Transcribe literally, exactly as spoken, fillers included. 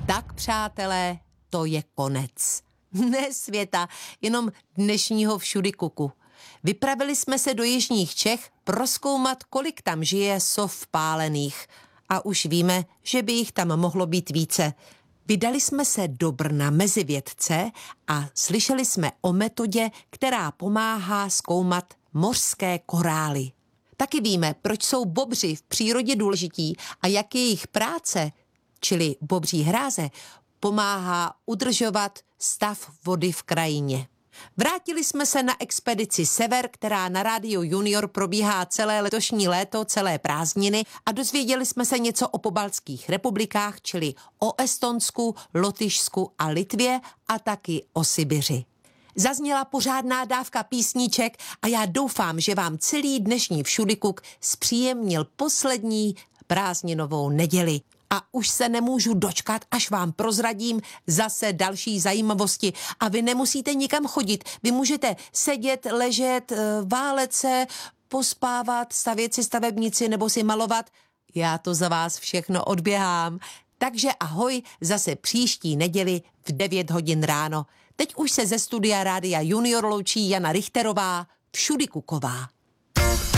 Tak, přátelé, to je konec. Ne světa, jenom dnešního Všudy kuku. Vypravili jsme se do jižních Čech prozkoumat, kolik tam žije sov pálených. A už víme, že by jich tam mohlo být více. Vydali jsme se do Brna mezi vědce a slyšeli jsme o metodě, která pomáhá zkoumat mořské korály. Taky víme, proč jsou bobři v přírodě důležití a jak jejich práce, čili bobří hráze, pomáhá udržovat stav vody v krajině. Vrátili jsme se na expedici Sever, která na Rádiu Junior probíhá celé letošní léto, celé prázdniny a dozvěděli jsme se něco o pobaltských republikách, čili o Estonsku, Lotyšsku a Litvě a taky o Sibiři. Zazněla pořádná dávka písníček a já doufám, že vám celý dnešní Všudykuk zpříjemnil poslední prázdninovou neděli. A už se nemůžu dočkat, až vám prozradím zase další zajímavosti. A vy nemusíte nikam chodit. Vy můžete sedět, ležet, válet se, pospávat, stavět si stavebnici nebo si malovat. Já to za vás všechno odběhám. Takže ahoj, zase příští neděli v devět hodin ráno. Teď už se ze studia Rádia Junior loučí Jana Richterová, Všudykuková.